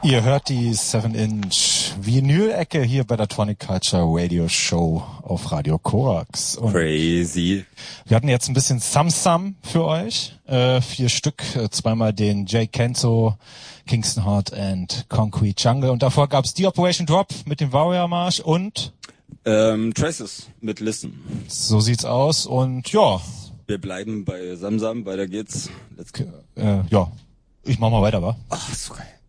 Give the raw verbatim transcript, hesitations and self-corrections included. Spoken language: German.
Ihr hört die seven Inch Vinyl-Ecke hier bei der Tonic Culture Radio Show auf Radio Korax. Und crazy. Wir hatten jetzt ein bisschen Sam-Sam für euch. Äh, vier Stück, äh, zweimal den Jay Kenzo, Kingston Heart and Concrete Jungle. Und davor gab's die Operation Drop mit dem Warrior Marsch und ähm, Traces mit Listen. So sieht's aus. Und ja. Wir bleiben bei Samsam, weiter geht's. Let's go. Äh, ja, ich mach mal weiter, wa? Ach, so geil.